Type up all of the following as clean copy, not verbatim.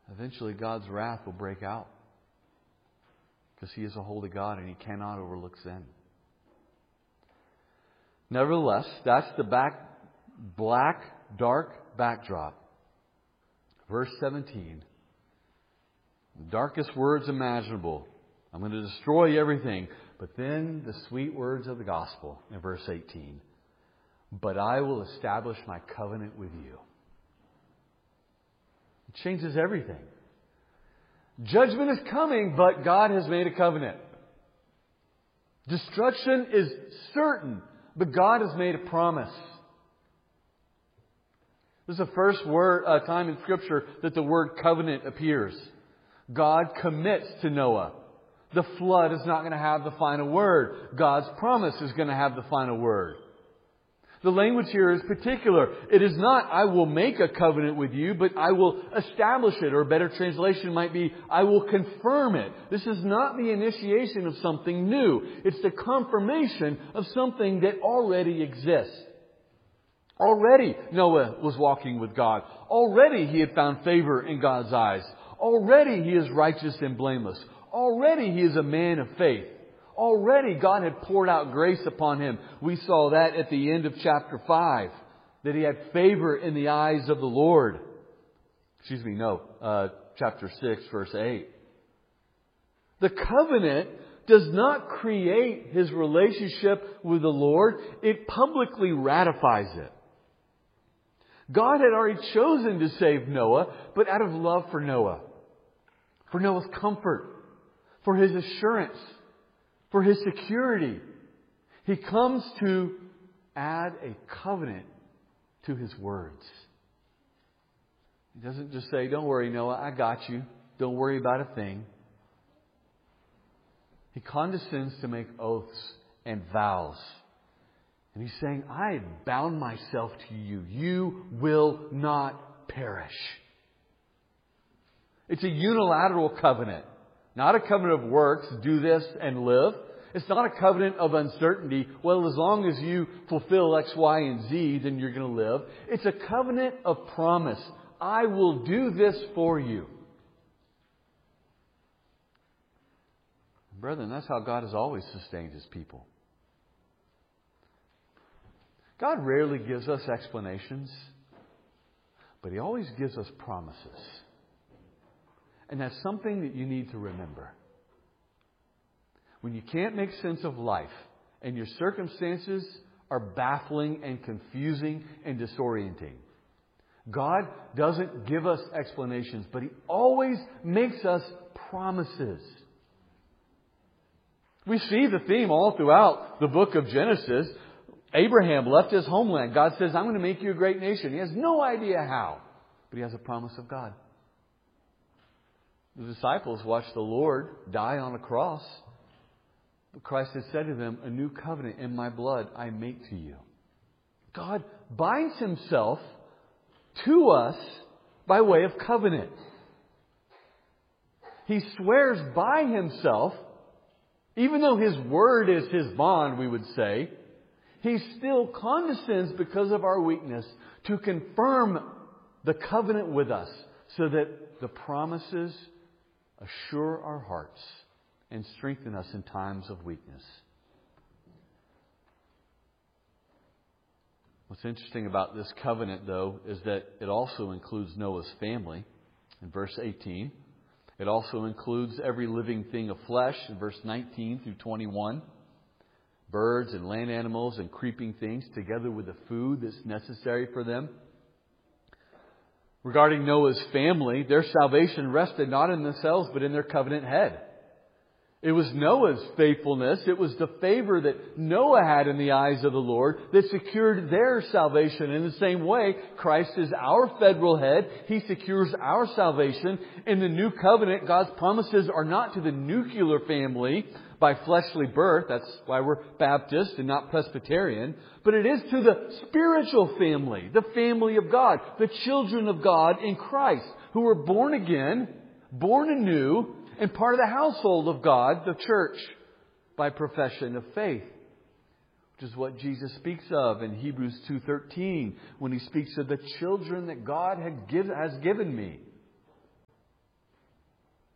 eventually God's wrath will break out. Because He is a holy God and He cannot overlook sin. Nevertheless, that's the black, dark backdrop. Verse 17. The darkest words imaginable. I'm going to destroy everything. But then the sweet words of the gospel in verse 18. But I will establish my covenant with you. It changes everything. Judgment is coming, but God has made a covenant. Destruction is certain, but God has made a promise. This is the first time in Scripture that the word covenant appears. God commits to Noah. The flood is not going to have the final word. God's promise is going to have the final word. The language here is particular. It is not, I will make a covenant with you, but I will establish it. Or a better translation might be, I will confirm it. This is not the initiation of something new. It's the confirmation of something that already exists. Already Noah was walking with God. Already he had found favor in God's eyes. Already he is righteous and blameless. Already he is a man of faith. Already God had poured out grace upon him. We saw that at the end of chapter 5. That he had favor in the eyes of the Lord. Chapter 6, verse 8. The covenant does not create his relationship with the Lord. It publicly ratifies it. God had already chosen to save Noah, but out of love for Noah, for Noah's comfort, for his assurance, for his security, He comes to add a covenant to His words. He doesn't just say, don't worry, Noah, I got you. Don't worry about a thing. He condescends to make oaths and vows. And He's saying, I have bound myself to you. You will not perish. It's a unilateral covenant. Not a covenant of works, do this and live. It's not a covenant of uncertainty. Well, as long as you fulfill X, Y, and Z, then you're going to live. It's a covenant of promise. I will do this for you. Brethren, that's how God has always sustained His people. God rarely gives us explanations, but He always gives us promises. And that's something that you need to remember. When you can't make sense of life and your circumstances are baffling and confusing and disorienting, God doesn't give us explanations, but He always makes us promises. We see the theme all throughout the book of Genesis. Abraham left his homeland. God says, I'm going to make you a great nation. He has no idea how, but he has a promise of God. The disciples watched the Lord die on a cross. But Christ had said to them, a new covenant in my blood I make to you. God binds Himself to us by way of covenant. He swears by Himself, even though His word is His bond, we would say, He still condescends because of our weakness to confirm the covenant with us so that the promises assure our hearts and strengthen us in times of weakness. What's interesting about this covenant, though, is that it also includes Noah's family in verse 18. It also includes every living thing of flesh in verse 19 through 21. Birds and land animals and creeping things together with the food that's necessary for them. Regarding Noah's family, their salvation rested not in themselves but in their covenant head. It was Noah's faithfulness, it was the favor that Noah had in the eyes of the Lord that secured their salvation. In the same way, Christ is our federal head. He secures our salvation. In the new covenant, God's promises are not to the nuclear family by fleshly birth. That's why we're Baptist and not Presbyterian. But it is to the spiritual family, the family of God, the children of God in Christ, who are born again, born anew, and part of the household of God, the church, by profession of faith. Which is what Jesus speaks of in Hebrews 2:13 when He speaks of the children that God has given me.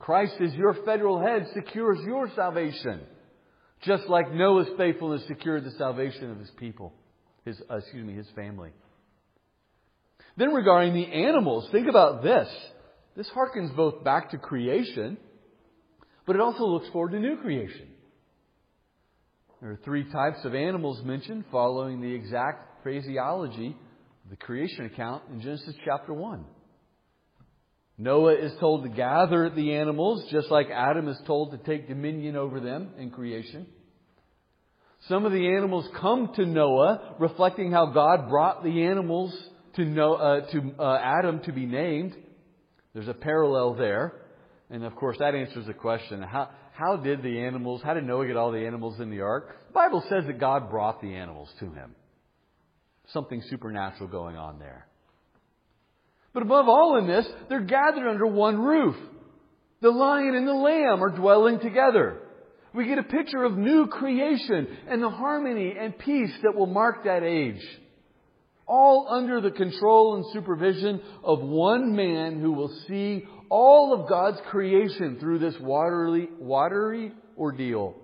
Christ as your federal head secures your salvation. Just like Noah's faithfulness secured the salvation of his people. His family. Then regarding the animals, think about this. This harkens both back to creation, but it also looks forward to new creation. There are 3 types of animals mentioned following the exact phraseology of the creation account in Genesis chapter 1. Noah is told to gather the animals, just like Adam is told to take dominion over them in creation. Some of the animals come to Noah, reflecting how God brought the animals to Adam to be named. There's a parallel there. And of course, that answers the question, how did Noah get all the animals in the ark? The Bible says that God brought the animals to him. Something supernatural going on there. But above all in this, they're gathered under one roof. The lion and the lamb are dwelling together. We get a picture of new creation and the harmony and peace that will mark that age. All under the control and supervision of one man who will see all of God's creation through this watery ordeal.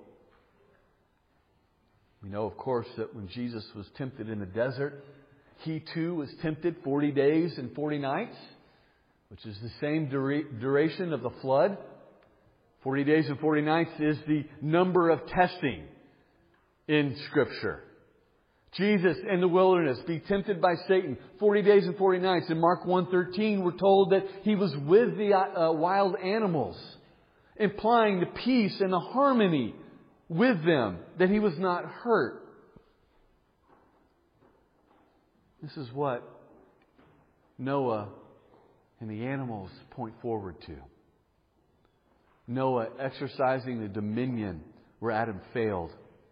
We know, of course, that when Jesus was tempted in the desert, He too was tempted 40 days and 40 nights, which is the same duration of the flood. 40 days and 40 nights is the number of testing in Scripture. Jesus in the wilderness, be tempted by Satan, 40 days and 40 nights. In Mark 1:13, we're told that He was with the wild animals, implying the peace and the harmony with them, that He was not hurt. This is what Noah and the animals point forward to. Noah exercising the dominion where Adam failed.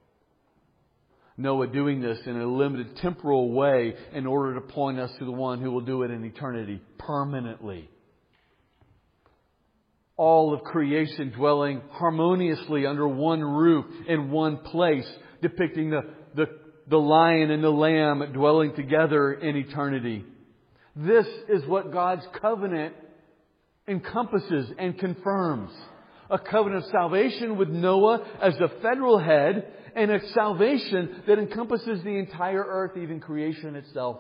Noah doing this in a limited temporal way in order to point us to the one who will do it in eternity permanently. All of creation dwelling harmoniously under one roof in one place, depicting the lion and the lamb dwelling together in eternity. This is what God's covenant encompasses and confirms. A covenant of salvation with Noah as the federal head, and a salvation that encompasses the entire earth, even creation itself.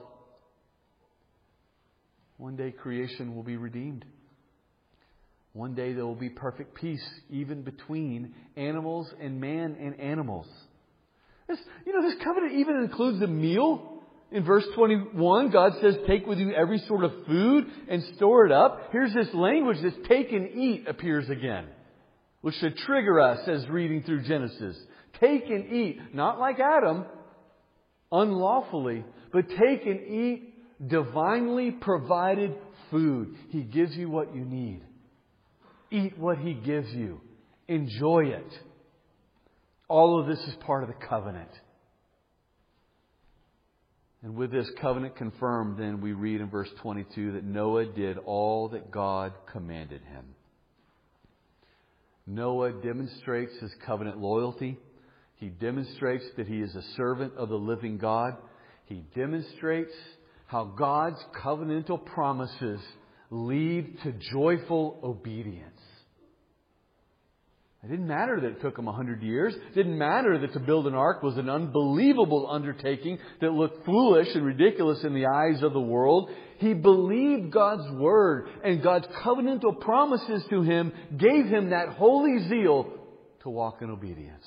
One day creation will be redeemed. One day there will be perfect peace even between animals and man and animals. This covenant even includes the meal. In verse 21, God says, take with you every sort of food and store it up. Here's this language, this take and eat appears again, which should trigger us as reading through Genesis. Take and eat, not like Adam, unlawfully, but take and eat divinely provided food. He gives you what you need. Eat what He gives you. Enjoy it. All of this is part of the covenant. And with this covenant confirmed, then we read in verse 22 that Noah did all that God commanded him. Noah demonstrates his covenant loyalty. He demonstrates that he is a servant of the living God. He demonstrates how God's covenantal promises lead to joyful obedience. It didn't matter that it took him 100 years. It didn't matter that to build an ark was an unbelievable undertaking that looked foolish and ridiculous in the eyes of the world. He believed God's Word, and God's covenantal promises to him gave him that holy zeal to walk in obedience.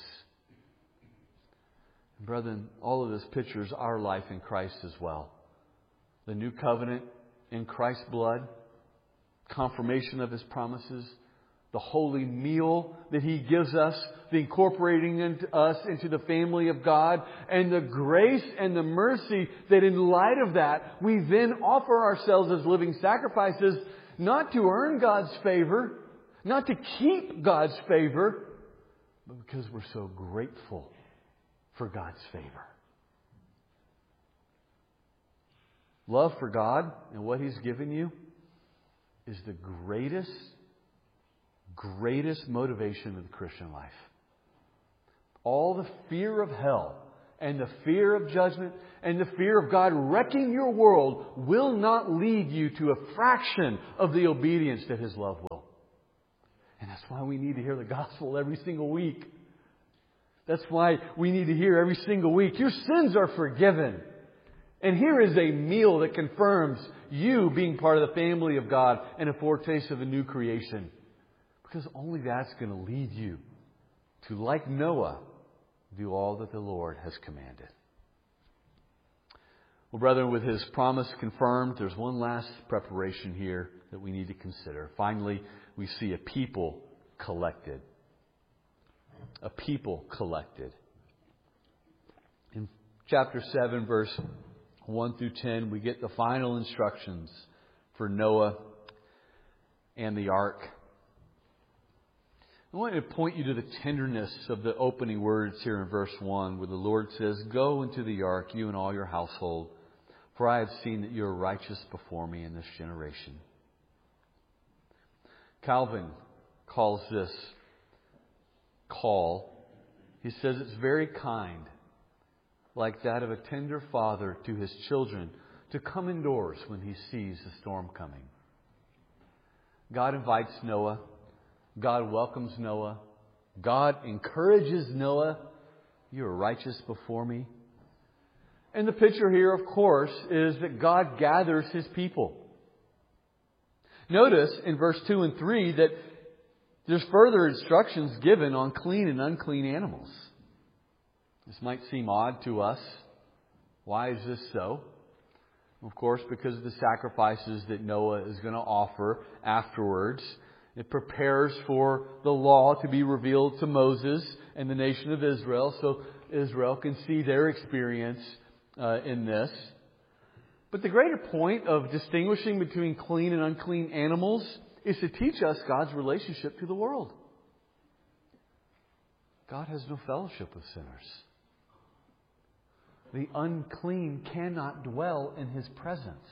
Brethren, all of this pictures our life in Christ as well. The new covenant in Christ's blood, confirmation of His promises, the holy meal that He gives us, the incorporating us into the family of God, and the grace and the mercy that in light of that, we then offer ourselves as living sacrifices, not to earn God's favor, not to keep God's favor, but because we're so grateful for God's favor. Love for God and what He's given you is the greatest motivation of the Christian life. All the fear of hell and the fear of judgment and the fear of God wrecking your world will not lead you to a fraction of the obedience that His love will. And as That's why we need to hear the gospel every single week. That's why we need to hear every single week, your sins are forgiven. And here is a meal that confirms you being part of the family of God and a foretaste of a new creation. Because only that's going to lead you to, like Noah, do all that the Lord has commanded. Well, brethren, with His promise confirmed, there's one last preparation here that we need to consider. Finally, we see a people collected. A people collected. In chapter 7, verse 1 through 10, we get the final instructions for Noah and the ark. I want to point you to the tenderness of the opening words here in verse 1, where the Lord says, "Go into the ark, you and all your household, for I have seen that you are righteous before me in this generation." Calvin calls this call, he says it's very kind, like that of a tender father to his children, to come indoors when he sees the storm coming. God invites Noah. God welcomes Noah. God encourages Noah. You are righteous before me. And the picture here, of course, is that God gathers His people. Notice in verse 2 and 3 that there's further instructions given on clean and unclean animals. This might seem odd to us. Why is this so? Of course, because of the sacrifices that Noah is going to offer afterwards. It prepares for the law to be revealed to Moses and the nation of Israel, so Israel can see their experience in this. But the greater point of distinguishing between clean and unclean animals is to teach us God's relationship to the world. God has no fellowship with sinners. The unclean cannot dwell in His presence.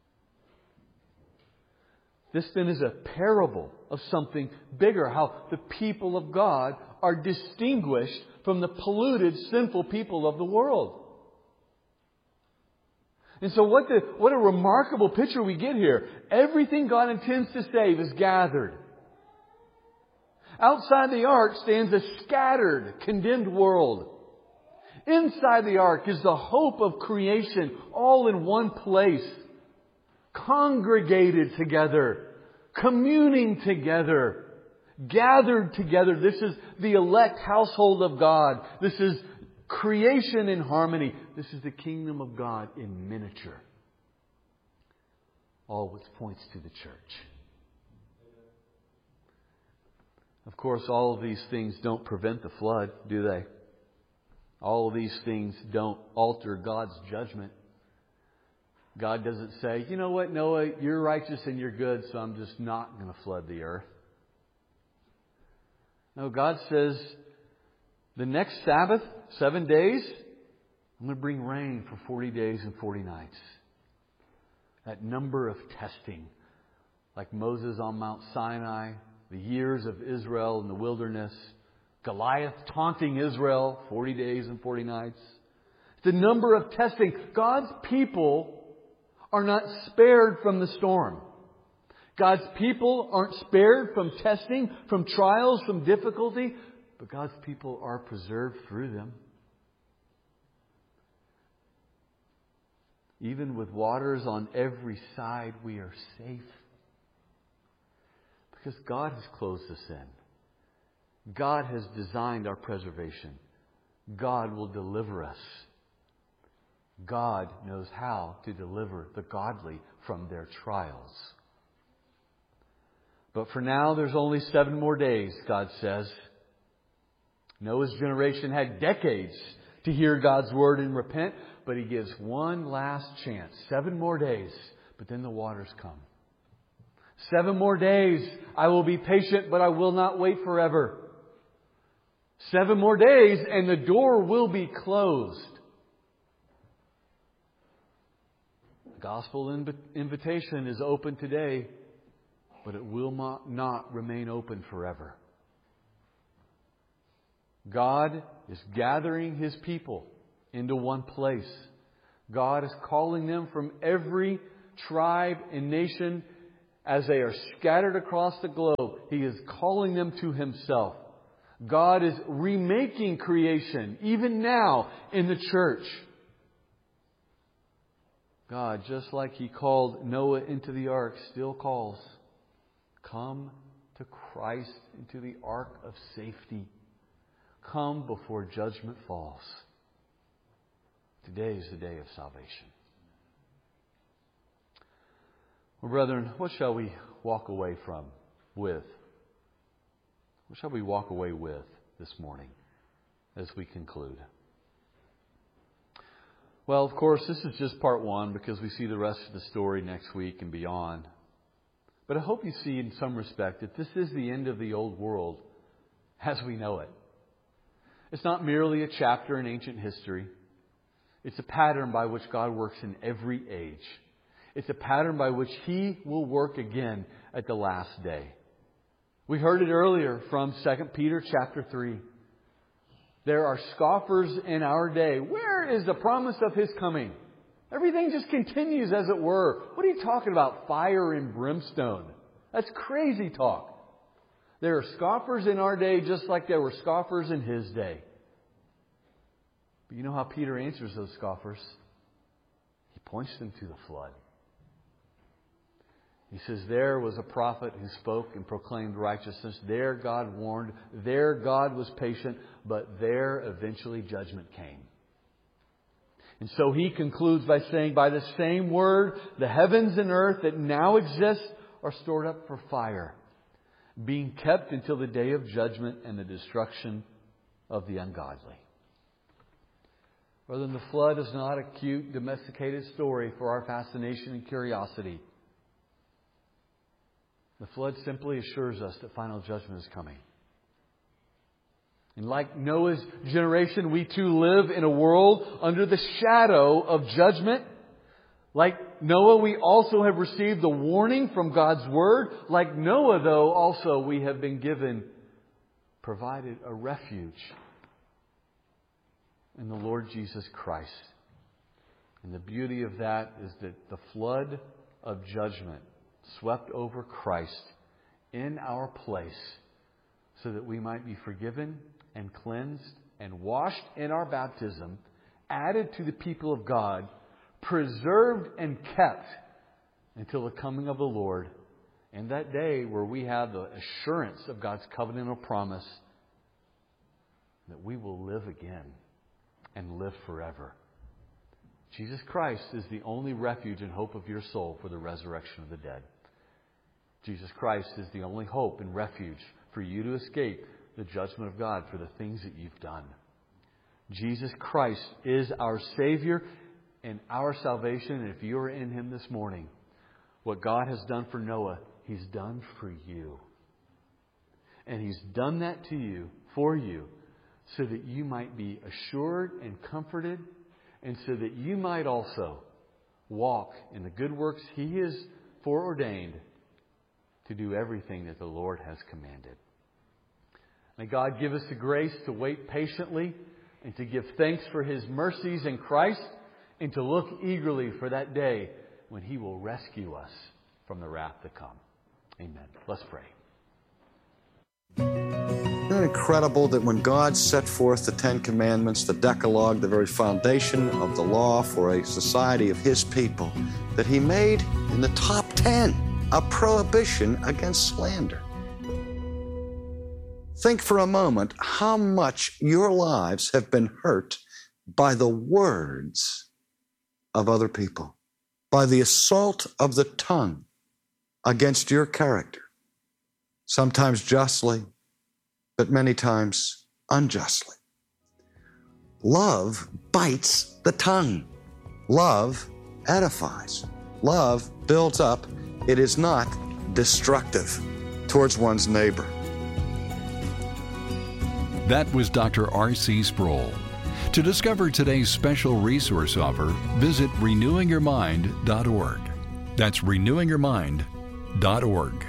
This then is a parable of something bigger, how the people of God are distinguished from the polluted, sinful people of the world. And so what a remarkable picture we get here. Everything God intends to save is gathered. Outside the ark stands a scattered, condemned world. Inside the ark is the hope of creation, all in one place. Congregated together, communing together, gathered together. This is the elect household of God. This is creation in harmony. This is the kingdom of God in miniature. All which points to the church. Of course, all of these things don't prevent the flood, do they? All of these things don't alter God's judgment. God doesn't say, you know what, Noah, you're righteous and you're good, so I'm just not going to flood the earth. No, God says, the next Sabbath, 7 days, I'm going to bring rain for 40 days and 40 nights. That number of testing, like Moses on Mount Sinai, the years of Israel in the wilderness, Goliath taunting Israel 40 days and 40 nights. The number of testing. God's people are not spared from the storm. God's people aren't spared from testing, from trials, from difficulty, but God's people are preserved through them. Even with waters on every side, we are safe. Because God has closed us in. God has designed our preservation. God will deliver us. God knows how to deliver the godly from their trials. But for now, there's only 7 more days, God says. Noah's generation had decades to hear God's word and repent, but He gives one last chance. 7 more days, but then the waters come. 7 more days, I will be patient, but I will not wait forever. 7 more days, and the door will be closed. The gospel invitation is open today, but it will not remain open forever. God is gathering His people into one place. God is calling them from every tribe and nation as they are scattered across the globe, He is calling them to Himself. God is remaking creation, even now, in the church. God, just like He called Noah into the ark, still calls, come to Christ into the ark of safety. Come before judgment falls. Today is the day of salvation. Well, brethren, what shall we walk away with? What shall we walk away with this morning as we conclude? Well, of course, this is just part one because we see the rest of the story next week and beyond. But I hope you see in some respect that this is the end of the old world as we know it. It's not merely a chapter in ancient history. It's a pattern by which God works in every age. It's a pattern by which He will work again at the last day. We heard it earlier from 2 Peter chapter 3. There are scoffers in our day. Where is the promise of His coming? Everything just continues as it were. What are you talking about? Fire and brimstone. That's crazy talk. There are scoffers in our day just like there were scoffers in His day. But you know how Peter answers those scoffers? He points them to the flood. He says, there was a prophet who spoke and proclaimed righteousness. There God warned. There God was patient. But there eventually judgment came. And so he concludes by saying, by the same word, the heavens and earth that now exist are stored up for fire, being kept until the day of judgment and the destruction of the ungodly. Rather than the flood is not a cute, domesticated story for our fascination and curiosity. The flood simply assures us that final judgment is coming. And like Noah's generation, we too live in a world under the shadow of judgment. Like Noah, we also have received the warning from God's Word. Like Noah, though, also we have been provided a refuge in the Lord Jesus Christ. And the beauty of that is that the flood of judgment swept over Christ in our place so that we might be forgiven and cleansed and washed in our baptism, added to the people of God, preserved and kept until the coming of the Lord, and that day where we have the assurance of God's covenantal promise that we will live again and live forever. Jesus Christ is the only refuge and hope of your soul for the resurrection of the dead. Jesus Christ is the only hope and refuge for you to escape the judgment of God for the things that you've done. Jesus Christ is our Savior and our salvation. And if you are in Him this morning, what God has done for Noah, He's done for you. And He's done that to you, for you, so that you might be assured and comforted, and so that you might also walk in the good works He has foreordained to do everything that the Lord has commanded. May God give us the grace to wait patiently and to give thanks for His mercies in Christ and to look eagerly for that day when He will rescue us from the wrath to come. Amen. Let's pray. Isn't it incredible that when God set forth the Ten Commandments, the Decalogue, the very foundation of the law for a society of His people, that He made in the top 10 a prohibition against slander? Think for a moment how much your lives have been hurt by the words of other people, by the assault of the tongue against your character, sometimes justly, but many times unjustly. Love bites the tongue. Love edifies. Love builds up. It is not destructive towards one's neighbor. That was Dr. R.C. Sproul. To discover today's special resource offer, visit renewingyourmind.org. That's renewingyourmind.org.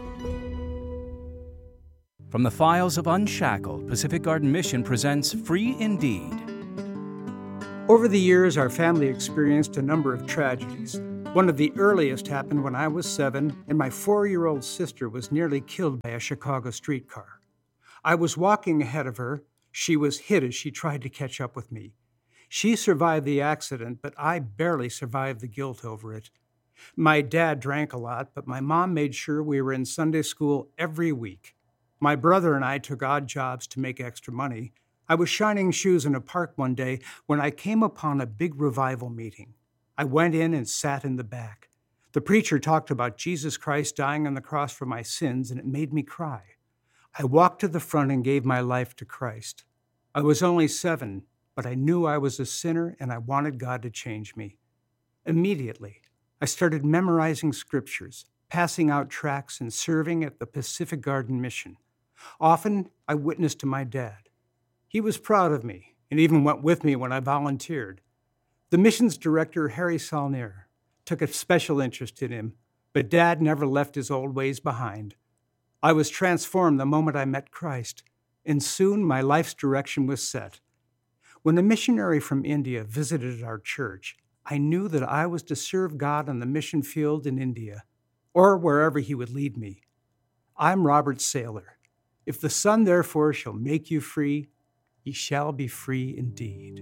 From the files of Unshackled, Pacific Garden Mission presents Free Indeed. Over the years, our family experienced a number of tragedies. One of the earliest happened when I was 7, and my 4-year-old sister was nearly killed by a Chicago streetcar. I was walking ahead of her. She was hit as she tried to catch up with me. She survived the accident, but I barely survived the guilt over it. My dad drank a lot, but my mom made sure we were in Sunday school every week. My brother and I took odd jobs to make extra money. I was shining shoes in a park one day when I came upon a big revival meeting. I went in and sat in the back. The preacher talked about Jesus Christ dying on the cross for my sins, and it made me cry. I walked to the front and gave my life to Christ. I was only 7, but I knew I was a sinner and I wanted God to change me. Immediately, I started memorizing scriptures, passing out tracts, and serving at the Pacific Garden Mission. Often, I witnessed to my dad. He was proud of me and even went with me when I volunteered. The missions director, Harry Saulnier, took a special interest in him, but Dad never left his old ways behind. I was transformed the moment I met Christ, and soon my life's direction was set. When a missionary from India visited our church, I knew that I was to serve God on the mission field in India, or wherever he would lead me. I'm Robert Saylor. If the Son therefore shall make you free, ye shall be free indeed.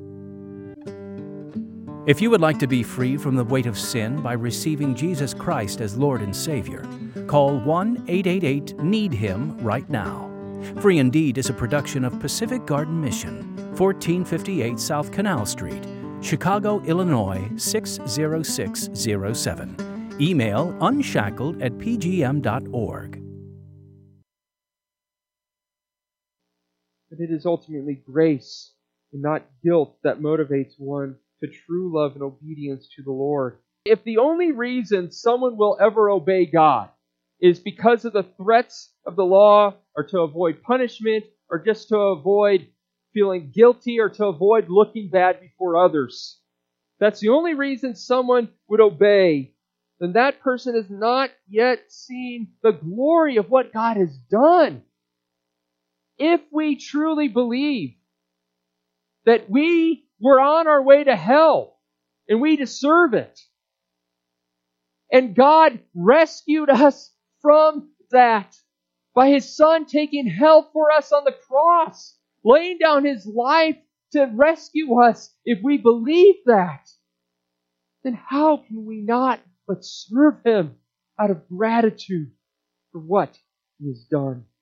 If you would like to be free from the weight of sin by receiving Jesus Christ as Lord and Savior, call 1-888-NEED-HIM right now. Free Indeed is a production of Pacific Garden Mission, 1458 South Canal Street, Chicago, Illinois 60607. Email unshackled@pgm.org. But it is ultimately grace and not guilt that motivates one to true love and obedience to the Lord. If the only reason someone will ever obey God is because of the threats of the law, or to avoid punishment, or just to avoid feeling guilty, or to avoid looking bad before others, that's the only reason someone would obey, then that person has not yet seen the glory of what God has done. If we truly believe that we were on our way to hell and we deserve it, and God rescued us from that by His Son taking hell for us on the cross, laying down His life to rescue us, if we believe that, then how can we not but serve Him out of gratitude for what He has done?